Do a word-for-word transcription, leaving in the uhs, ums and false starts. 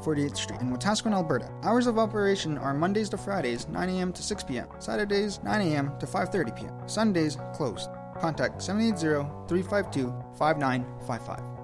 forty-eighth Street in Wetaskiwin, Alberta. Hours of operation are Mondays to Fridays, nine a.m. to six p.m. Saturdays, nine a.m. to five thirty p.m. Sundays, closed. Contact seven eight zero, three five two, five nine five five.